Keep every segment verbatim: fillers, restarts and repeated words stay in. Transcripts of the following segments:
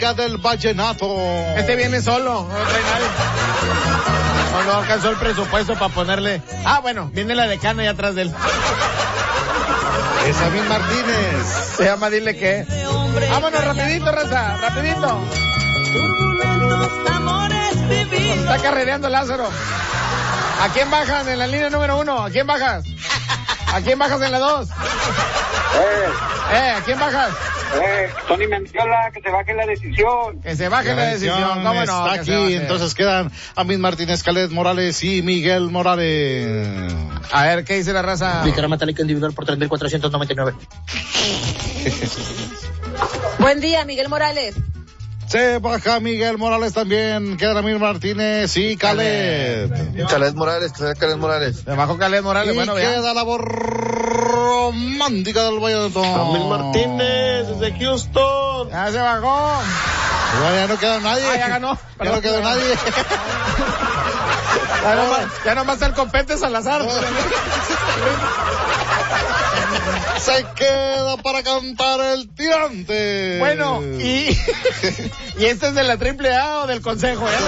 romántica del vallenato. Este viene solo, no trae nadie. No, no alcanzó el presupuesto para ponerle. Ah, bueno, viene la decana y atrás de él. Es Amín Martínez. Se llama Dile Que. Vámonos rapidito, raza, rapidito. Nos está carrereando Lázaro. ¿A quién bajan en la línea número uno? ¿A quién bajas? ¿A quién bajas en la dos? Eh, Eh, ¿a quién bajas? eh, Tony Mendiola, que se baje la decisión. Que se baje la decisión, ¿cómo no? Está Que se aquí, baje. entonces quedan Amín Martínez, Khaled Morales y Miguel Morales. A ver, ¿qué dice la raza? Víctor Metálica individual por tres mil cuatrocientos noventa y nueve. Buen día, Miguel Morales. Se baja Miguel Morales también, quedan Amín Martínez y Khaled. Khaled Morales, que sea Khaled Morales. Se bajó Khaled Morales, Y bueno, ya. queda la voz romántica del vallenato. Amín Martínez, desde Houston. Ya se bajó. Bueno, ya no queda nadie. Ah, ya ganó. Ya no quedó nadie. Ya nomás, ya nomás el compete Salazar. Se queda para cantar el tirante. Bueno, y, y este es de la triple A o del consejo, ¿eh?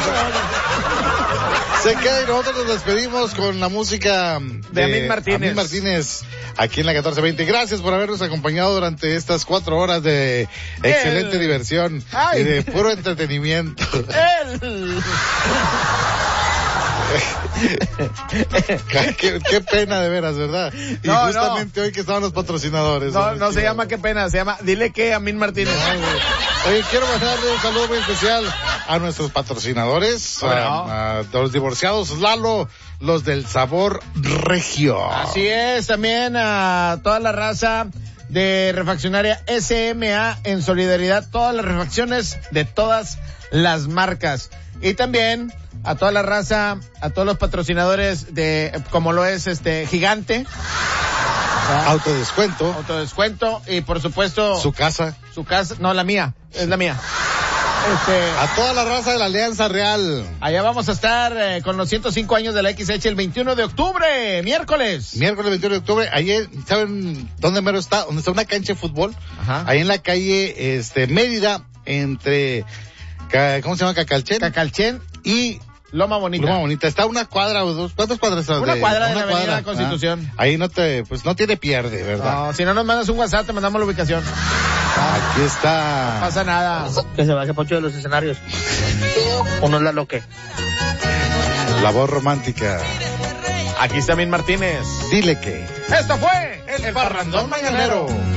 Se queda y nosotros nos despedimos con la música de, De Amín Martínez. Amín Martínez, aquí en la catorce veinte. Gracias por habernos acompañado durante estas cuatro horas de excelente El... diversión Ay. y de puro entretenimiento. El... qué, qué pena de veras, ¿verdad? Y No, justamente hoy que estaban los patrocinadores. No, no se llama qué pena, se llama Dile Que Amín Martínez. Oye, quiero mandarle un saludo muy especial a nuestros patrocinadores, Bueno. a, a los divorciados Lalo, los del sabor regio. Así es, también a toda la raza de refaccionaria S M A en solidaridad, todas las refacciones de todas las marcas. Y también a toda la raza, a todos los patrocinadores de, como lo es este Gigante. Autodescuento. Autodescuento y por supuesto Su casa. su casa, no la mía, es la mía. Este, A toda la raza de la Alianza Real. allá vamos a estar eh, con los ciento cinco años de la X H el veintiuno de octubre, miércoles. Miércoles veintiuno de octubre, ayer, ¿saben dónde mero está? ¿Dónde está una cancha de fútbol? Ajá. Ahí en la calle, este, Mérida, entre, Ca- ¿cómo se llama? Cacalchen. Cacalchen y Loma Bonita. Loma Bonita. Está una cuadra o dos, ¿cuántas cuadras está? Una cuadra de la Avenida cuadra, Constitución. ah. Ahí no te, pues no tiene pierde, ¿verdad? No, si no nos mandas un WhatsApp, te mandamos la ubicación. Aquí está. No pasa nada. Que se baje Pocho de los escenarios. Uno es la loque. La voz romántica. Aquí está Amín Martínez. Dile que. Esto fue El Parrandón Mañanero.